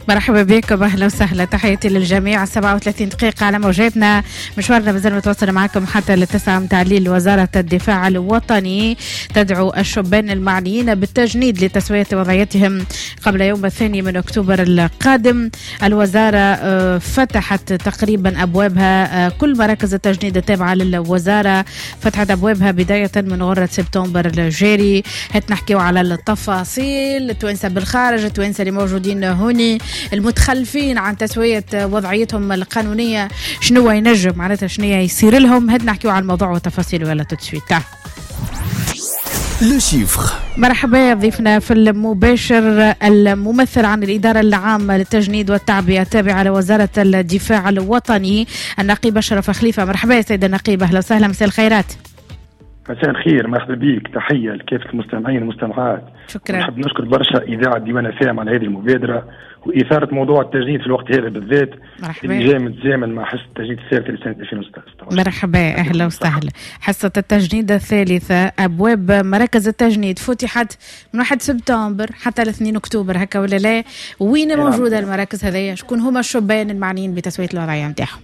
مرحبا بكم، اهلا وسهلا، تحياتي للجميع. 37 دقيقة على موجاتنا، مشوارنا مازال متواصل معكم حتى للتسعة متاع الليل. وزارة الدفاع الوطني تدعو الشبان المعنيين بالتجنيد لتسوية وضعيتهم قبل يوم 2 من أكتوبر القادم. الوزارة فتحت تقريبا أبوابها، كل مراكز التجنيد التابعة للوزارة فتحت أبوابها بداية من غرة سبتمبر الجاري. نحكيو على التفاصيل، التوانسة بالخارج، التوانسة اللي موجودين هوني، المتخلفين عن تسوية وضعيتهم القانونية، شنو ينجم معناتها شنو يصير لهم. نحكيو على الموضوع وتفاصيله ولا تتسويت. لو شيفر. مرحبا، ضيفنا في المباشر الممثل عن الإدارة العامة للتجنيد والتعبئة التابعة لوزارة الدفاع الوطني، النقيب أشرف خليفة. مرحبا يا سيد النقيب، أهلا وسهلا، مساء الخيرات. مساء الخير، مرحبا بيك، تحية لكافة المستمعين والمستمعات. شكرا. نحب نشكر برشا إذاعة ديوان FM على هذه المبادرة وإثارة موضوع التجنيد في الوقت هذا بالذات اللي جاي متزامن مع حصة التجنيد الثالثة لسنة 2016. مرحبا، أهلا وسهلا. حصة التجنيد الثالثة، أبواب مراكز التجنيد فتحت من 1 سبتمبر حتى 2 أكتوبر، هكا ولا لا؟ وين موجودة المراكز هذيا؟ شكون هما الشبان المعنيين بتسوية الوضعية نتاعهم؟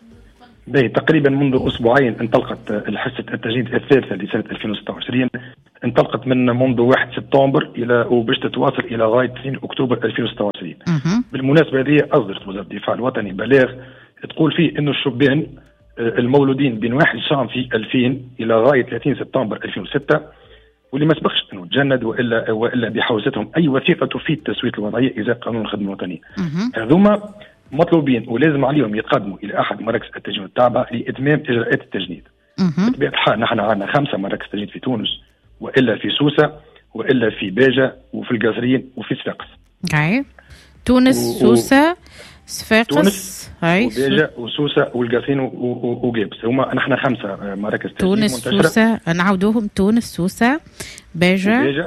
تقريبا منذ أسبوعين انطلقت حصة التجنيد الثالثة لسنة 2026، انطلقت منذ 1 سبتمبر وباش تتواصل إلى غاية 2 أكتوبر 2026. بالمناسبة هذه أصدرت وزارة الدفاع الوطني بلاغ تقول فيه إنه الشبان المولودين بين 1 جانفي 2000 إلى غاية 30 سبتمبر 2006 واللي ما سبقش إنه تجند وإلا بحوزتهم أي وثيقة تفيد تسوية الوضعية إزاء قانون الخدمة الوطنية، هذوما مطلوبين ولازم عليهم يتقدموا إلى أحد مراكز التجنيد التابعة لإتمام إجراءات التجنيد. بطبيعة الحال نحن عندنا 5 مراكز تجنيد في تونس، وإلا في سوسة، وإلا في باجة، وفي القصرين، وفي صفاقس. تونس، سوسة، صفاقس، تونس وباجة وسوسة والقصرين وقابس، هما نحن 5 مراكز تجنيد تونس، منتشرة. سوسة، نعاودوهم: تونس، سوسة، باجة،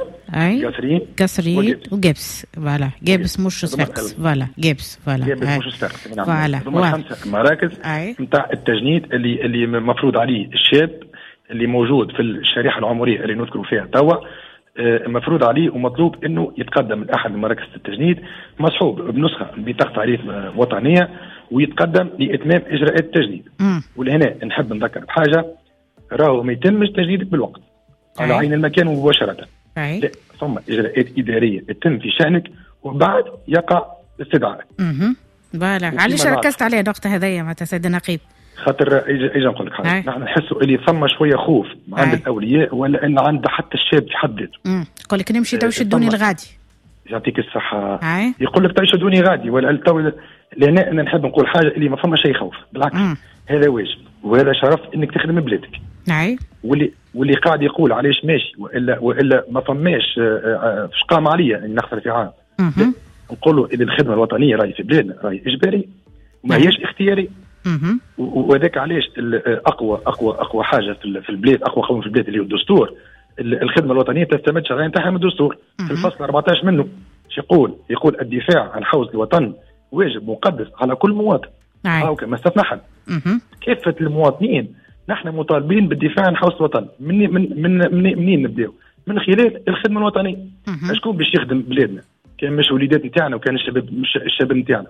قصرين وقابس. فوالا، قابس مش صفاقس، فوالا قابس، فوالا قابس مش صفاقس. فوالا، هما 5 مراكز نتاع التجنيد اللي مفروض عليه الشاب اللي موجود في الشريحة العمرية اللي نذكروا فيها توا، مفروض عليه ومطلوب انه يتقدم لأحد مراكز التجنيد مصحوب بنسخة بطاقة تعريف وطنية ويتقدم لإتمام إجراءات التجنيد. ولهنا نحب نذكر بحاجة، راهو ما يتمش تجنيدك بالوقت على عين المكان مباشرة، لا، ثم إجراءات إدارية تتم في شأنك وبعد يقع استدعائك. فوالا، علاش ركزت عليه النقطة هذيا مع سيد النقيب؟ خاطر اجي نقول لك حاجه، نحن نحسوا اللي ثم شويه خوف عند الاولياء ولا ان عند حتى الشاب في حد ذاته. يقول لك نمشي تو شدوني الغادي، يعطيك الصحه، يقول لك تو شدوني غادي، ولا تو. لهنا انا نحب نقول حاجه اللي ما فما شيء خوف، بالعكس هذا واجب وهذا شرف انك تخدم بلادك. واللي قاعد يقول علاش ماشي والا ما فماش فاش قام عليا اني نخسر في عام، نقول له ان الخدمه الوطنيه راهي في بلادنا راهي اجباري وما هيش اختياري. وذاك علاش اقوى حاجه في البلاد، اقوى قانون في البلاد اللي هو الدستور. الخدمه الوطنيه تستمد شرعيا تاعها من الدستور في الفصل 14 منه. يقول الدفاع عن حوزه الوطن واجب مقدس على كل مواطن، او كما استثنى حد. كافه المواطنين نحن مطالبين بالدفاع عن حوزه الوطن. منين نبداو؟ من خلال الخدمه الوطنيه. شكون باش يخدم بلادنا؟ كان مش وليدات نتاعنا وكان الشباب نتاعنا.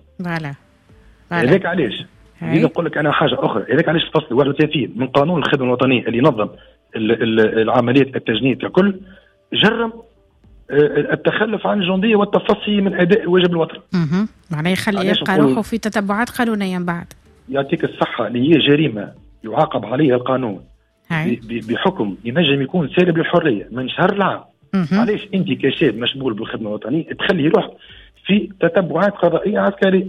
هذاك علاش نقول لك انا حاجه اخرى، هذاك علاش الفصل 31 من قانون الخدمه الوطنيه اللي ينظم العمليات التجنيد ككل جرم التخلف عن الجنديه والتفصي من اداء واجب الوطن. معناه يخلي يبقى روحه في تتبعات قانونيه بعد. يعطيك الصحه، اللي هي جريمه يعاقب عليها القانون بحكم ينجم يكون سالب للحريه من شهر العام. علاش انت كشاب مشمول بالخدمه الوطنيه تخلي روحك في تتبعات قضائيه عسكريه؟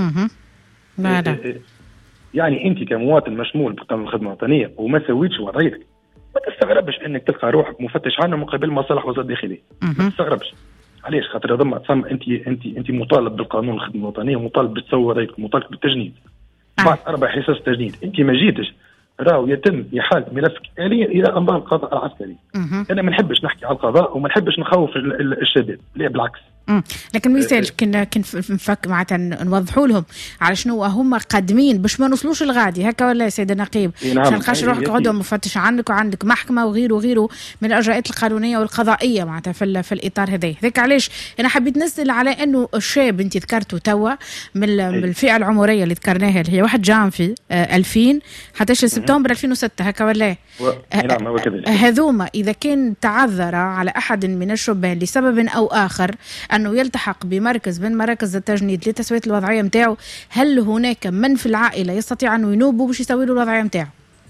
يعني انت كمواطن مشمول بقانون الخدمه الوطنيه وما سويتش وضعيتك، ما تستغربش انك تلقى روحك مفتش عنه من قبل مصالح وزاره الداخليه. ما تستغربش. علاش؟ خاطر ضم انت مطالب بالقانون الخدمه الوطنيه ومطالب بتسوي وضعيتك، مطالب بالتجنيد. بعد 4 حصص تجنيد انت ما جيتش، راهو يتم احاله ملفك آليا الى انظار القضاء العسكري. انا ما نحبش نحكي على القضاء وما نحبش نخوف الشباب، لا بالعكس. لكن مثال كنا نفك معناتها نوضحوا لهم على شنو هم قادمين باش ما نوصلوش الغادي هكا ولا يا سيد النقيب؟ عشان نلقاش روحك غدوه مفتش عنك وعندك محكمه وغيره من الاجراءات القانونيه والقضائيه معناتها في الاطار هذاك علاش انا حبيت نسال على انه الشاب انت ذكرته توا من الفئه العمريه اللي ذكرناها اللي هي 1 جانفي 2000 حتى سبتمبر 2006 هكا ولا هذوما اذا كان تعذر على احد من الشبان لسبب او اخر انه يلتحق بمركز من مراكز التجنيد لتسويه الوضعيه نتاعو، هل هناك من في العائله يستطيع انه ينوبه باش يسوي له الوضعيه نتاعو؟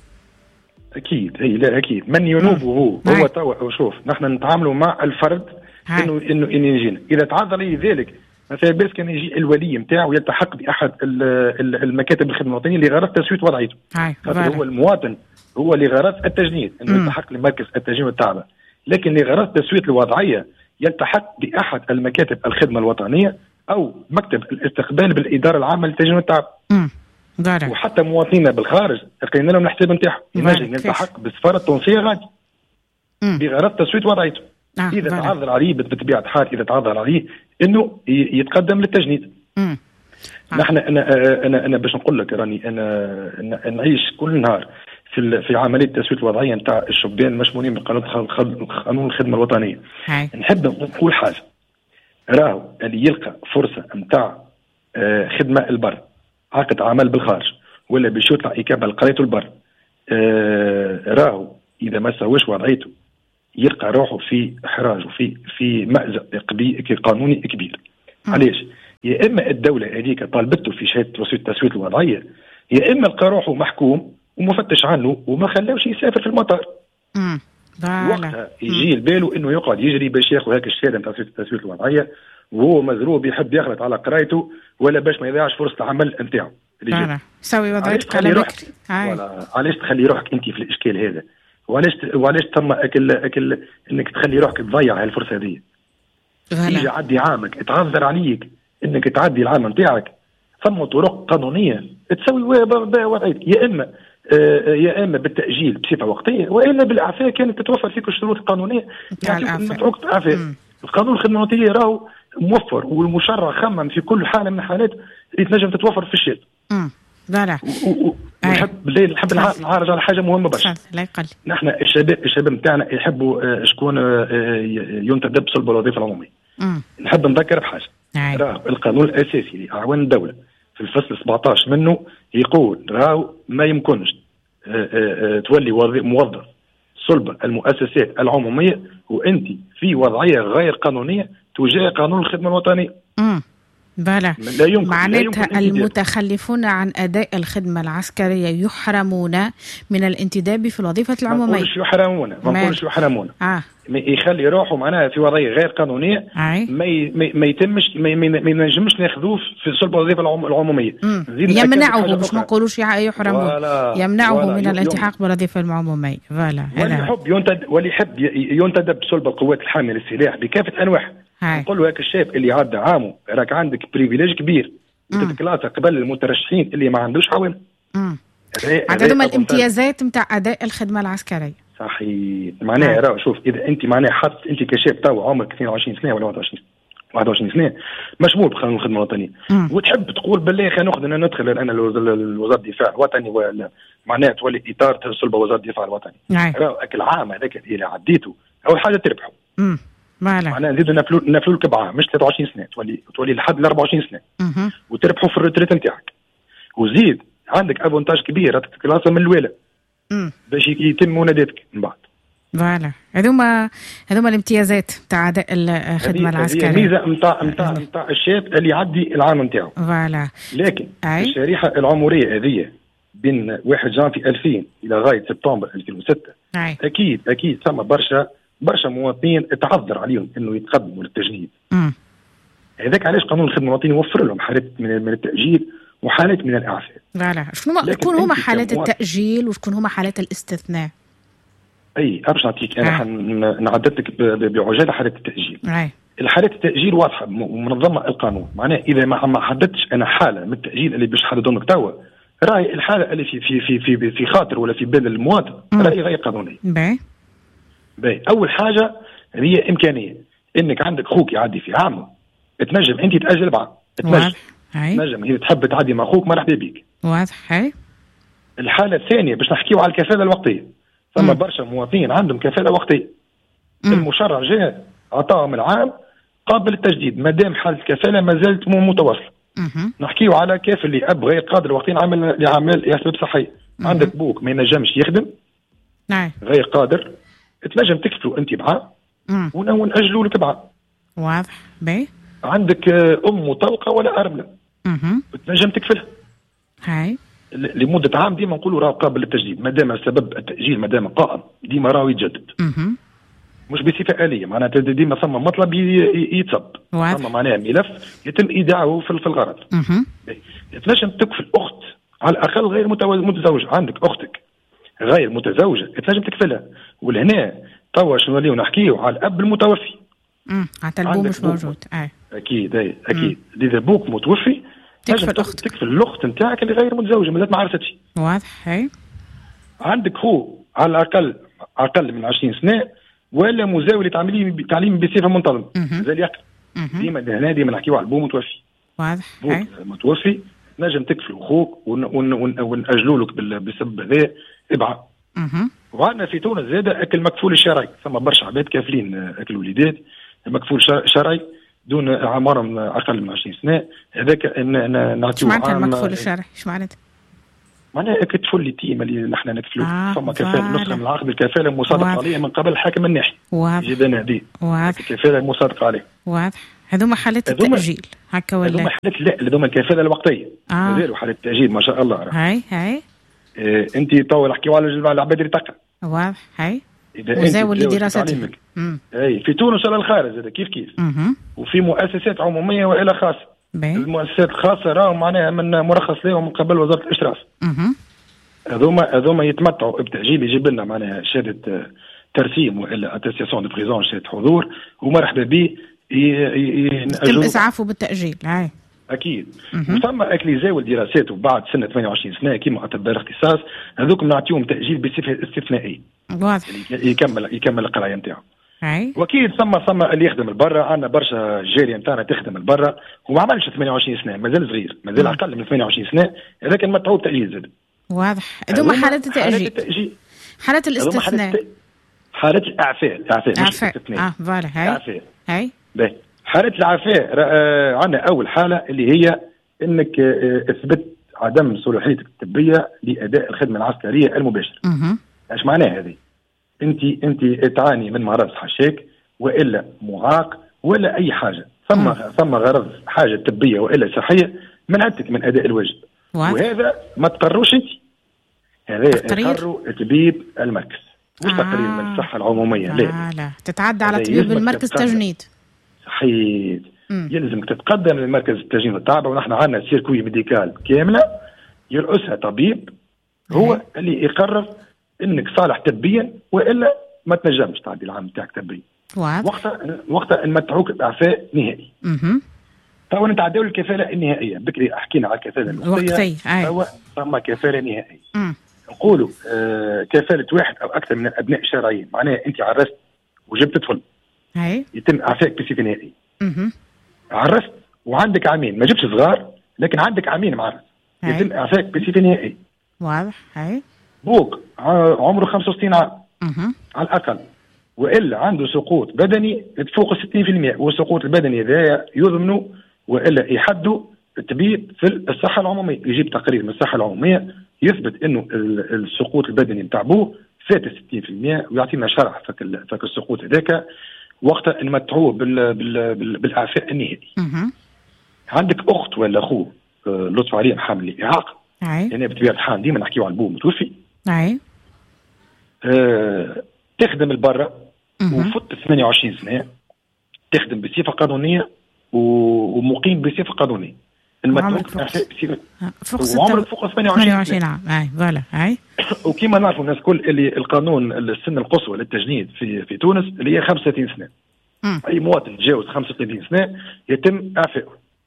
اكيد لا اكيد من ينوبه هو توا. شوف نحن نتعاملوا مع الفرد انه يجينا اذا تعذر لي ذلك مثلا بس كان يجي الولي نتاعو يلتحق باحد المكاتب الخدمه الوطنيه لغرض تسويه وضعيته. هو المواطن هو لغرض التجنيد انه يلتحق لمركز التجنيد والتعبئه، لكن لغرض تسويه الوضعيه يلتحق باحد المكاتب الخدمه الوطنيه او مكتب الاستقبال بالاداره العامه للتجنيد والتعبئه. وحتى مواطنينا بالخارج لقينا لهم الحساب نتاعهم ينجم يلتحق بالسفاره التونسيه غادي بغرض تسويه وضعيته. اذا تعذر عليه بطبيعه الحال اذا تعذر عليه انه يتقدم للتجنيد. نحن انا باش نقول لك راني انا نعيش كل نهار في عمليه تسويه الوضعيه نتاع الشبان المشمولين بقانون الخدمه الوطنيه. نحب نقول حاجه، راهو اللي يلقى فرصه نتاع خدمه البر عقد عمل بالخارج ولا باش يطلع إكابة لقريته البر، راهو اذا ما سواش وضعيته يلقى روحه في احراج وفي مأزق قانوني كبير. علاش؟ يا اما الدوله هذيك طالبته في شهاده تسويه الوضعيه، يا اما لقى روحه محكوم ومفتش عنه وما خلاوش يسافر في المطار. وقتها يجي البالو انه يقعد يجري باش ياخذ هاك الشهاده نتاع تسويه الوضعيه وهو مزروب يحب يخلط على قرايته ولا باش ما يضيعش فرصه العمل نتاعو. سوي وضعيتك على بكري. علاش تخلي روحك انت في الاشكال هذا؟ وعلاش تم اكل انك تخلي روحك تضيع هالفرصه هذه؟ يجي يعدي عامك تعذر عليك انك تعدي العام نتاعك، ثم طرق قانونيه تسوي وضعيتك، يا اما بالتاجيل بصفه وقتيه والا بالاعفاء كانت تتوفر فيك الشروط القانونيه متروك الاعفاء. القانون الخدمه الوطنيه راهو موفر والمشرع خمم في كل حاله من الحالات اللي تنجم تتوفر في الشيء. لا نحب نعرج على حاجه مهمه برشا. نحن الشباب نتاعنا يحبوا شكون ينتدب صلب الوظيفه العموميه. نحب نذكر بحاجه، راهو القانون الاساسي لاعوان الدوله في الفصل 17 منه يقول راهو ما يمكنش تولي موظف صلب المؤسسات العموميه وانت في وضعيه غير قانونيه تجاه قانون الخدمه الوطنيه. بلى معناتها المتخلفون عن أداء الخدمة العسكرية يحرمون من الانتداب في الوظيفة العمومية. ما نقولش يحرمون يخلي روحه معناها في وضعية غير قانونية ما يتمش ما ينجمش ناخذوه في صلب الوظيفة العمومية. يمنعه مش ما نقولوش يحرمون، يمنعه من الالتحاق بالوظيفة العمومية. واللي يحب ينتدب صلب القوات الحاملة للسلاح بكافة أنواعها. نقول له هاك الشاب اللي عدى عامه راك عندك بريفيليج كبير وتتكلاسى قبل المترشحين اللي ما عندوش عوامل. هذوما الامتيازات نتاع اداء الخدمه العسكريه. صحيح. معناها راه شوف اذا انت معناها حط انت كشاب تو عمرك 22 سنه ولا 21 سنه مشمول بقانون الخدمه الوطنيه وتحب تقول بالله خلينا ناخذ ندخل انا لوزاره الدفاع الوطني ولا معناها تولي اطار تصل وزاره الدفاع الوطني. راه العام هذاك اللي عديته اول حاجه تربحه. معناها نزيدوا نفلوا لك بعام مش 23 سنه تولي لحد ل 24 سنه وتربحوا في الريتريت نتاعك وزيد عندك افونتاج كبير تتكلاسى من الولاء باش يتم مناداتك من بعد. فوالا هذوما الامتيازات تاع اداء الخدمه العسكريه. هي ميزه نتاع الشاب اللي يعدي العام نتاعو. فوالا لكن الشريحه العمريه هذه بين 1 جانفي 2000 الى غايه سبتمبر 2006 اكيد ثم برشا مواطنين تعذر عليهم انه يتقدموا للتجنيد. هذاك علاش قانون الخدمه الوطنيه يوفر لهم حالات من التاجيل وحالات من الاعفاء. لا شكون هما حالات التاجيل وشكون هما حالات الاستثناء؟ باش نعطيك انا نعدد لك بعجاله حالات التاجيل. الحالات التاجيل واضحه ومنظمه القانون، معناه اذا ما حددتش انا حاله من التاجيل اللي باش نحددهم لك توا راهي الحاله اللي في خاطر ولا في بال المواطن راهي غير قانونيه. اول حاجه هي امكانيه انك عندك اخوك يعدي في عامه تنجم انت تاجل بعد، تنجم هي تحب تعدي مع اخوك مرحبا بيك. واضح. هاي الحاله الثانيه باش نحكيو على الكفاله الوقتيه. ثم برشا مواطنين عندهم كفاله وقتيه. المشرع جاء عطاهم العام قابل للتجديد ما دام حاله الكفاله ما زالت متواصله. نحكيو على كافل اللي اب غير قادر وقتين عمل لعمل يسبب صحي. عندك بوك ما ينجمش يخدم غير قادر، تنجم تكفلوا انت معاه ونأجلوا لك معاه. واضح. باهي. عندك ام مطلقه ولا ارمله تنجم تكفلها هاي لمده عام. ديما نقولوا راه قابل للتجديد ما دام سبب التاجيل ما دام قائم ديما راه يتجدد. مش بصفه آلية، معناتها ديما ثم مطلب يتصب، ثم معناها ملف يتم ايداعه في الغرض. تنجم تكفل اخت على الاقل غير متزوجه. عندك اختك غير متزوجه تنجم تكفلها. ولهنا توا شنو نوليو نحكيو على الاب المتوفي. حتى البو مش موجود. اكيد اكيد. اذا بوك متوفي تكفل اختك، تكفل الاخت نتاعك اللي غير متزوجه مازالت ما عرفتش. واضح. هاي عندك هو على الاقل اقل من 20 سنه ولا مزاول تعليم بصفه منتظمه مازال يقل. ديما هنا ديما نحكيو على البو متوفي. واضح. بوك متوفي نجم تكفل اخوك ونأجلوا لك بسبب هذا ابعاد. وعندنا في تونس زاده اكل مكفول الشرعي. ثم برشا عباد كافلين اكل وليدات مكفول شرعي دون اعمارهم اقل من 20 سنه. هذاك نعطيو معناتها المكفول الشرعي ايش معناتها؟ معناها كتفول اليتيم اللي نحن نكفلوه. ثم كفاله نسخه من عقد الكفاله المصادقه عليه من قبل الحاكم الناحي. جدا هذه الكفاله المصادقه عليه. واضح. هذوما حالات التأجيل هكا ولا؟ هذوما حالات لا هذوما الكفاله الوقتيه. مازالوا حالات التأجيل ما شاء الله. هاي انت تو نحكيو على العباد اللي تقع. واضح. هاي وزاول لدراستهم. اي في تونس ولا الخارج هذا كيف وفي مؤسسات عموميه والى خاصه. المؤسسات الخاصه راهم معناها من مرخص لهم من قبل وزاره الاشراف. هذوما يتمتعوا بتأجيل يجيب لنا معناها شهاده ترسيم والا اتستاسيون دو بريزون شهاده حضور ومرحبا به يتم اسعافه بالتأجيل. هاي اكيد. وثم اكل يزاول دراساته بعد سنه 28 سنه كيما اطباء الاختصاص هذوك نعطيهم تأجيل بصفه استثنائيه. واضح. يكمل القرايه نتاعو. واكيد ثم اللي يخدم البرا. عندنا برشا جاريه نتاعنا تخدم البرا وما عملش 28 سنه مازال صغير مازال اقل من 28 سنه هذاك متعوب تأجيل زاد. واضح. هذوما حالات التأجيل. حالات الاستثناء. حالات الاعفاء. فوالا. هاي حالة العفاء. عندنا أول حالة اللي هي أنك اثبت عدم صلاحيتك الطبية لأداء الخدمة العسكرية المباشرة. ايش معناها هذه؟ أنت تعاني من مرض حشاك وإلا معاق ولا أي حاجة ثم غرض حاجة طبية وإلا صحية منعتك من أداء الواجب. وهذا ما تقروش أنت، هذا يقروا طبيب المركز مش تقرير من الصحة العمومية. لا تتعدى على طبيب المركز التجنيد. صحيح. يلزمك تتقدم للمركز التجنيد والتعب ونحن عندنا سيركوي ميديكال كامله يرأسها طبيب هو اللي يقرر انك صالح طبيا والا ما تنجمش تعدي العام تاعك طبيا. وقتها نمتعوك باعفاء نهائي. تو نتعداو الكفاله النهائيه. بكري حكينا على الكفاله الوقتيه. ثم كفاله نهائيه. نقولوا كفاله واحد او اكثر من الابناء الشرعيين. معناها انت عرست وجبت طفل يتم اعفائك بصفه نهائيه. عرست وعندك عامين ما جبتش صغار لكن عندك عامين معرس يتم اعفائك بصفه نهائيه. واضح. بوك عمره 65 عام على الاقل والا عنده سقوط بدني تفوق 60% والسقوط البدني هذا يضمنوا والا يحدوا الطبيب في الصحه العموميه. يجيب تقرير من الصحه العموميه يثبت انه السقوط البدني نتاع بوه فات 60% ويعطينا شرح فك السقوط هذاك وقتها نمتعوه بالاعفاء النهائي. عندك اخت ولا اخوه لطف عليهم حامل اعاقه. يعني بطبيعه الحال ديما نحكيو على البو متوفي. تخدم البرة وفت 28 سنه تخدم بصفه قانونيه ومقيم بصفه قانونيه. المتروك وعمرك فوق 28 عام. فوالا. وكما نعرفوا الناس كل اللي القانون السن القصوى للتجنيد في تونس اللي هي 35 سنه. اي مواطن يتجاوز 35 سنه يتم اعفائه.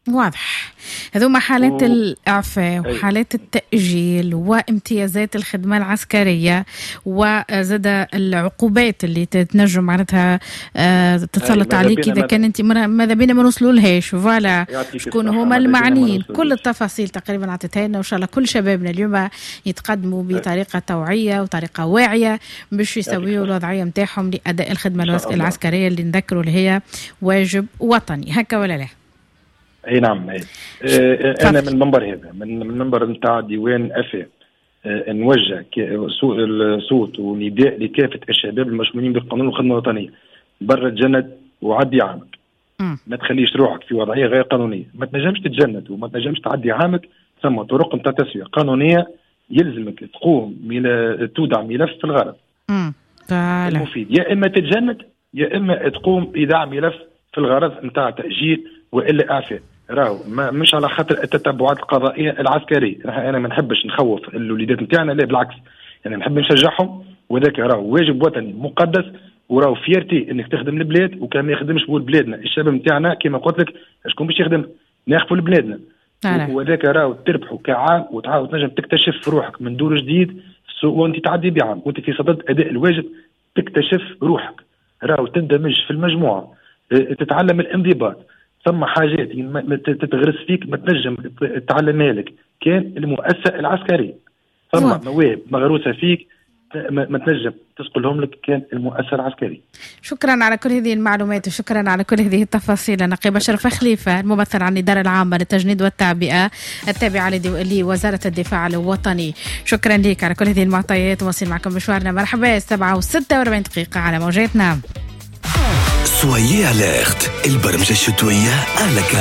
واضح. هذوما حالات الإعفاء وحالات التأجيل وامتيازات الخدمة العسكرية وزاد العقوبات اللي تتنجم معناتها تتسلط عليك إذا كان أنت ماذا بينا ما نوصلوا لهاش. فوالا شكون هما المعنيين، كل التفاصيل تقريبا عطيتها لنا، وإن شاء الله كل شبابنا اليوم يتقدموا بطريقة توعية وطريقة واعية باش يسويوا الوضعية متاعهم لأداء الخدمة العسكرية اللي نذكروا اللي هي واجب وطني. هكا ولا لا؟ اي نعم. انا من المنبر هذا، من المنبر نتاع ديوان افا، نوجه صوت ونداء لكافه الشباب المشمولين بالقانون والخدمه الوطنيه، برا تجند وعدي عامك. ما تخليش روحك في وضعيه غير قانونيه، ما تنجمش تتجند وما تنجمش تعدي عامك. ثم طرق نتاع تسويه قانونيه يلزمك تقوم تودع ملف في الغرض المفيد، يا اما تتجند يا اما تقوم بايداع ملف في الغرض نتاع تاجيل والا اعفاء. راهو مش على خاطر التتبعات القضائيه العسكريه، انا ما نحبش نخوف الوليدات نتاعنا، لا بالعكس، انا نحب نشجعهم، وذاك راهو واجب وطني مقدس، وراهو فيرتي انك تخدم البلاد، وكان ما يخدمش بول بلادنا الشباب نتاعنا كما قلت لك شكون باش يخدم؟ ناخذوا لبلادنا، وذاك راهو تربحوا كعام وتعاود تنجم تكتشف روحك من دور جديد، وانت تعدي بعام وانت في صدد اداء الواجب تكتشف روحك، راهو تندمج في المجموعه، تتعلم الانضباط. ثم حاجات تتغرس فيك ما تنجم تعلمها لك كان المؤسسه العسكريه، ثم مواهب مغروسه فيك ما تنجم تسقلهم لك كان المؤسسه العسكريه. شكرا على كل هذه المعلومات وشكرا على كل هذه التفاصيل. نقيب أشرف خليفه الممثل عن الإدارة العامة للتجنيد والتعبئة التابعة لوزارة الدفاع الوطني، شكرا لك على كل هذه المعطيات. وصل معكم مشوارنا. مرحبا. 7:46 دقيقة على موجاتنا. سويي أليرت، البرمجة الشتوية على